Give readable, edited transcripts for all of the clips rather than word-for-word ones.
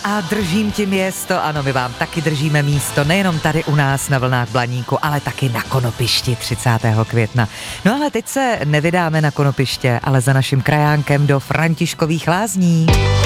A držím ti město, ano, my vám taky držíme místo, nejenom tady u nás na vlnách Blaníku, ale taky na Konopišti 30. května. No ale teď se nevydáme na Konopiště, ale za naším krajánkem do Františkových Lázní.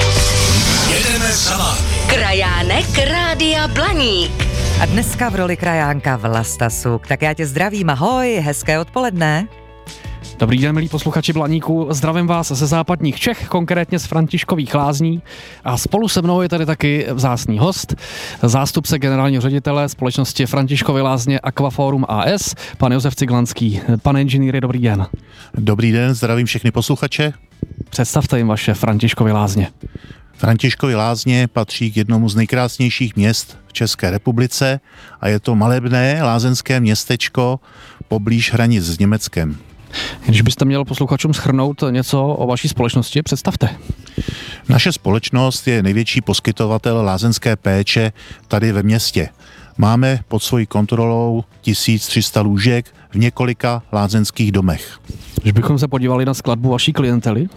Jedeme za vámi. Krajánek Rádia Blaník. A dneska v roli krajánka Vlasta Suk. Tak já tě zdravím, ahoj, hezké odpoledne. Dobrý den, milí posluchači Blaníku, zdravím vás ze západních Čech, konkrétně z Františkových Lázní a spolu se mnou je tady taky vzácný host, zástupce generálního ředitele společnosti Františkovy Lázně Aquaforum AS, pan Josef Ciglanský. Pane inženýri, dobrý den. Dobrý den, zdravím všechny posluchače. Představte jim vaše Františkovy Lázně. Františkovy Lázně patří k jednomu z nejkrásnějších měst v České republice a je to malebné lázeňské městečko poblíž hranic s Německem. Když byste měl posluchačům shrnout něco o vaší společnosti, představte. Naše společnost je největší poskytovatel lázeňské péče tady ve městě. Máme pod svojí kontrolou 1300 lůžek v několika lázeňských domech. Když bychom se podívali na skladbu vaší klientely?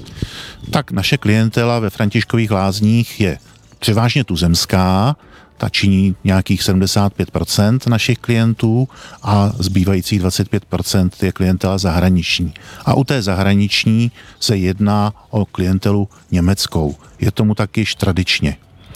Tak naše klientela ve Františkových Lázních je převážně tuzemská, ta činí nějakých 75% našich klientů a zbývajících 25% je klientela zahraniční. A u té zahraniční se jedná o klientelu německou. Je tomu tak již tradičně.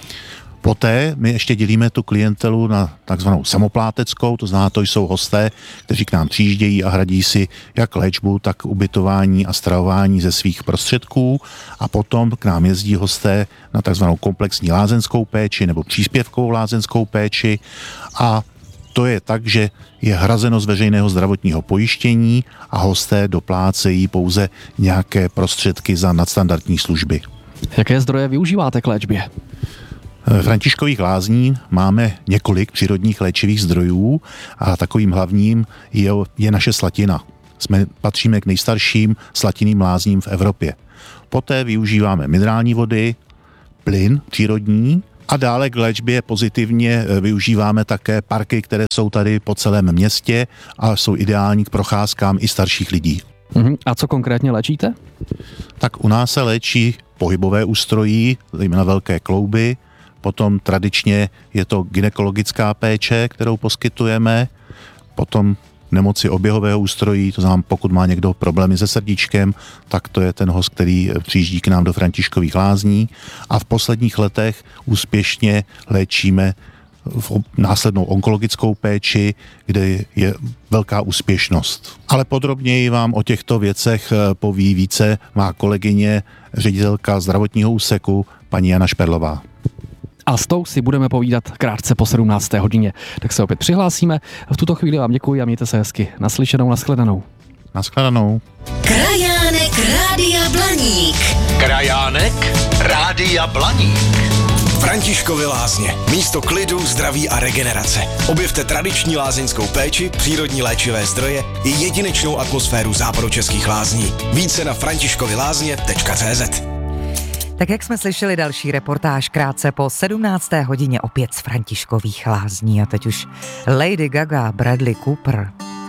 Poté my ještě dělíme tu klientelu na takzvanou samopláteckou, to znamená, to jsou hosté, kteří k nám přijíždějí a hradí si jak léčbu, tak ubytování a stravování ze svých prostředků a potom k nám jezdí hosté na takzvanou komplexní lázeňskou péči nebo příspěvkovou lázeňskou péči a to je tak, že je hrazeno z veřejného zdravotního pojištění a hosté doplácejí pouze nějaké prostředky za nadstandardní služby. Jaké zdroje využíváte k léčbě? V Františkových Lázní máme několik přírodních léčivých zdrojů a takovým hlavním je naše slatina. Patříme k nejstarším slatinným lázním v Evropě. Poté využíváme minerální vody, plyn přírodní a dále k léčbě pozitivně využíváme také parky, které jsou tady po celém městě a jsou ideální k procházkám i starších lidí. A co konkrétně léčíte? Tak u nás se léčí pohybové ústrojí, zejména velké klouby. Potom tradičně je to gynekologická péče, kterou poskytujeme, potom nemoci oběhového ústrojí, to znamená, pokud má někdo problémy se srdíčkem, tak to je ten host, který přijíždí k nám do Františkových Lázní a v posledních letech úspěšně léčíme následnou onkologickou péči, kde je velká úspěšnost. Ale podrobněji vám o těchto věcech poví více má kolegyně, ředitelka zdravotního úseku, paní Jana Šperlová. A s tou si budeme povídat krátce po 17. hodině. Tak se opět přihlásíme. V tuto chvíli vám děkuji a mějte se hezky. Naslyšenou, nashledanou. Nashledanou. Krajánek Rádia Blaník. Krajánek Rádia Blaník. Františkovy Lázně. Místo klidu, zdraví a regenerace. Objevte tradiční lázeňskou péči, přírodní léčivé zdroje i jedinečnou atmosféru západočeských lázní. Více na františkovylázně.cz. Tak jak jsme slyšeli, další reportáž krátce po 17. hodině opět z Františkových Lázní a teď už Lady Gaga, Bradley Cooper